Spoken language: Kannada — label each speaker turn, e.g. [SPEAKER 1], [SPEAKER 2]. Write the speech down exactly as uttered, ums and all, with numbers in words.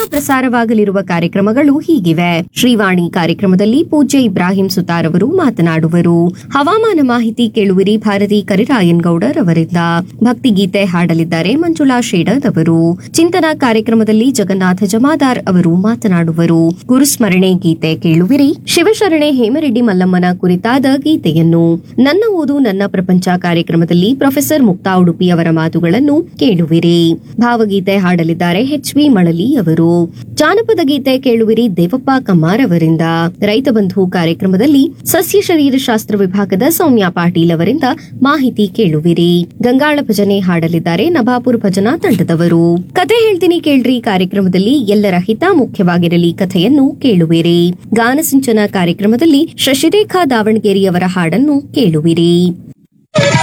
[SPEAKER 1] ಪ್ರಸಾರವಾಗಲಿರುವ ಕಾರ್ಯಕ್ರಮಗಳು ಹೀಗಿವೆ. ಶ್ರೀವಾಣಿ ಕಾರ್ಯಕ್ರಮದಲ್ಲಿ ಪೂಜ್ಯ ಇಬ್ರಾಹಿಂ ಸುತಾರ್ ಅವರು ಮಾತನಾಡುವರು. ಹವಾಮಾನ ಮಾಹಿತಿ ಕೇಳುವಿರಿ ಭಾರತಿ ಕರಿರಾಯನ್ ಗೌಡರ್ ಅವರಿಂದ. ಭಕ್ತಿಗೀತೆ ಹಾಡಲಿದ್ದಾರೆ ಮಂಜುಳಾ ಶೇಡದ್ ಅವರು. ಚಿಂತನಾ ಕಾರ್ಯಕ್ರಮದಲ್ಲಿ ಜಗನ್ನಾಥ ಜಮಾದಾರ್ ಅವರು ಮಾತನಾಡುವರು. ಗುರುಸ್ಮರಣೆ ಗೀತೆ ಕೇಳುವಿರಿ. ಶಿವಶರಣೆ ಹೇಮರೆಡ್ಡಿ ಮಲ್ಲಮ್ಮನ ಕುರಿತಾದ ಗೀತೆಯನ್ನು. ನನ್ನ ಓದು ನನ್ನ ಪ್ರಪಂಚ ಕಾರ್ಯಕ್ರಮದಲ್ಲಿ ಪ್ರೊಫೆಸರ್ ಮುಕ್ತಾ ಉಡುಪಿ ಅವರ ಮಾತುಗಳನ್ನು ಕೇಳುವಿರಿ. ಭಾವಗೀತೆ ಹಾಡಲಿದ್ದಾರೆ ಎಚ್ ವಿ ಮಳಲಿ ಅವರು. ಜಾನಪದ ಗೀತೆ ಕೇಳುವಿರಿ ದೇವಪ್ಪ ಕಮ್ಮಾರ್ ಅವರಿಂದ. ರೈತ ಬಂಧು ಕಾರ್ಯಕ್ರಮದಲ್ಲಿ ಸಸ್ಯ ಶರೀರ ಶಾಸ್ತ್ರ ವಿಭಾಗದ ಸೌಮ್ಯ ಪಾಟೀಲ್ ಅವರಿಂದ ಮಾಹಿತಿ ಕೇಳುವಿರಿ. ಗಂಗಾಳ ಭಜನೆ ಹಾಡಲಿದ್ದಾರೆ ನಭಾಪುರ್ ಭಜನಾ ತಂಡದವರು. ಕತೆ ಹೇಳ್ತೀನಿ ಕೇಳ್ರಿ ಕಾರ್ಯಕ್ರಮದಲ್ಲಿ ಎಲ್ಲರ ಹಿತ ಮುಖ್ಯವಾಗಿರಲಿ ಕಥೆಯನ್ನು ಕೇಳುವಿರಿ. ಗಾನಸಿಂಚನ ಕಾರ್ಯಕ್ರಮದಲ್ಲಿ ಶಶಿರೇಖಾ ದಾವಣಗೆರೆಯವರ ಹಾಡನ್ನು ಕೇಳುವಿರಿ.